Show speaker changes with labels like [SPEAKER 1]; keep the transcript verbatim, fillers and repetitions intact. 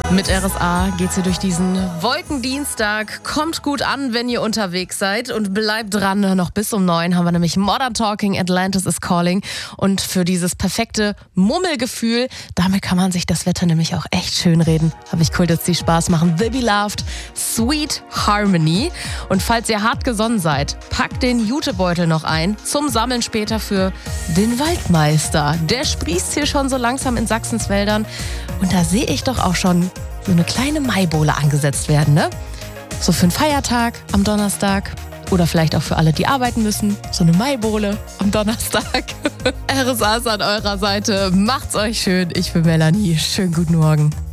[SPEAKER 1] Mit R S A geht's hier durch diesen Wolkendienstag. Kommt gut an, wenn ihr unterwegs seid und bleibt dran. Noch bis um neun haben wir nämlich Modern Talking, Atlantis is Calling. Und für dieses perfekte Mummelgefühl, damit kann man sich das Wetter nämlich auch echt schön reden. Habe ich cool, dass die Spaß machen. The Beloved, Sweet Harmony. Und falls ihr hart gesonnen seid, packt den Jutebeutel noch ein zum Sammeln später für den Waldmeister. Der sprießt hier schon so langsam in Sachsens Wäldern. Und da sehe ich doch auch schon so eine kleine Maibohle angesetzt werden, ne? So für einen Feiertag am Donnerstag oder vielleicht auch für alle, die arbeiten müssen. So eine Maibohle am Donnerstag. R S A ist an eurer Seite. Macht's euch schön. Ich bin Melanie. Schönen guten Morgen.